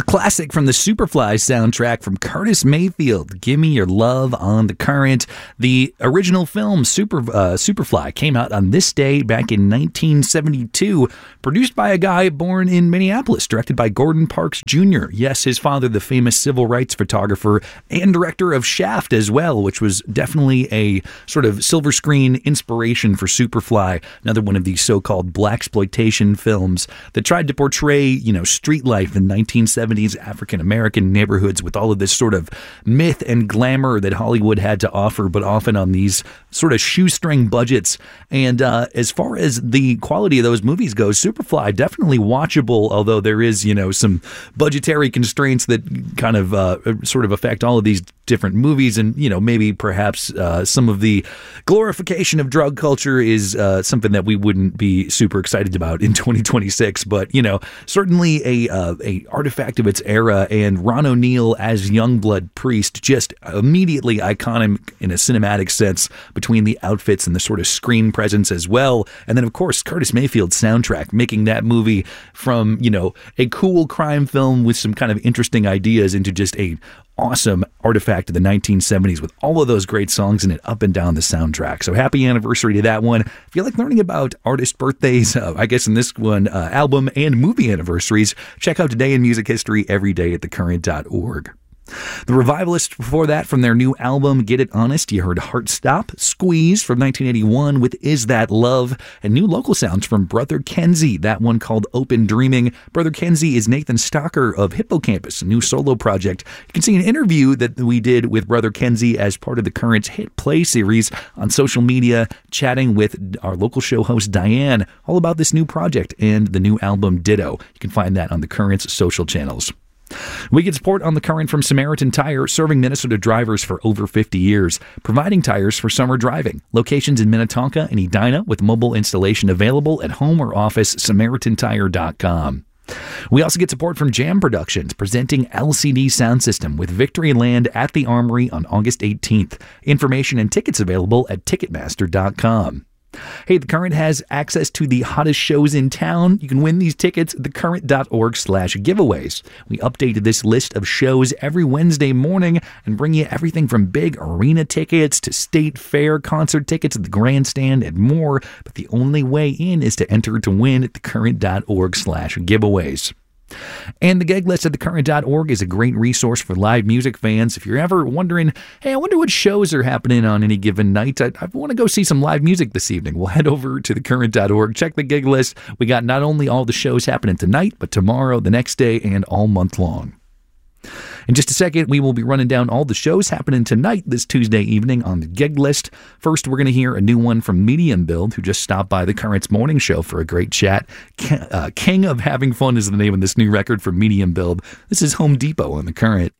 Classic from the Superfly soundtrack from Curtis Mayfield, Gimme Your Love on the Current. The original film, Superfly, came out on this day back in 1972, produced by a guy born in Minneapolis, directed by Gordon Parks Jr. Yes, his father, the famous civil rights photographer and director of Shaft as well, which was definitely a sort of silver screen inspiration for Superfly, another one of these so-called blaxploitation films that tried to portray, street life in 1970s African-American neighborhoods with all of this sort of myth and glamour that Hollywood had to offer, but often on these sort of shoestring budgets. And as far as the quality of those movies goes, Superfly, definitely watchable, although there is, some budgetary constraints that kind of sort of affect all of these different movies. And, maybe perhaps some of the glorification of drug culture is something that we wouldn't be super excited about in 2026. But, certainly a artifact of its era, and Ron O'Neal as Youngblood Priest, just immediately iconic in a cinematic sense between the outfits and the sort of screen presence as well. And then, of course, Curtis Mayfield's soundtrack, making that movie from, a cool crime film with some kind of interesting ideas into just a awesome artifact of the 1970s with all of those great songs in it up and down the soundtrack. So happy anniversary to that one. If you like learning about artist birthdays, I guess in this one, album and movie anniversaries, check out Today in Music History every day at thecurrent.org. The Revivalists before that, from their new album, Get It Honest, you heard Heart Stop, Squeeze from 1981 with Is That Love, and new local sounds from Brother Kenzie, that one called Open Dreaming. Brother Kenzie is Nathan Stocker of Hippocampus, a new solo project. You can see an interview that we did with Brother Kenzie as part of the Current's Hit Play series on social media, chatting with our local show host Diane, all about this new project and the new album Ditto. You can find that on the Current's social channels. We get support on the Current from Samaritan Tire, serving Minnesota drivers for over 50 years, providing tires for summer driving. Locations in Minnetonka and Edina with mobile installation available at home or office, SamaritanTire.com. We also get support from Jam Productions, presenting LCD Sound System with Victoryland at the Armory on August 18th. Information and tickets available at Ticketmaster.com. Hey, The Current has access to the hottest shows in town. You can win these tickets at thecurrent.org/giveaways. We updated this list of shows every Wednesday morning and bring you everything from big arena tickets to state fair concert tickets at the grandstand and more. But the only way in is to enter to win at thecurrent.org/giveaways. And the gig list at thecurrent.org is a great resource for live music fans. If you're ever wondering, hey, I wonder what shows are happening on any given night, I want to go see some live music this evening, well, head over to thecurrent.org, check the gig list. We got not only all the shows happening tonight, but tomorrow, the next day, and all month long. In just a second, we will be running down all the shows happening tonight this Tuesday evening on the gig list. First, we're going to hear a new one from Medium Build, who just stopped by the Current's morning show for a great chat. King of Having Fun is the name of this new record from Medium Build. This is Home Depot on the Current.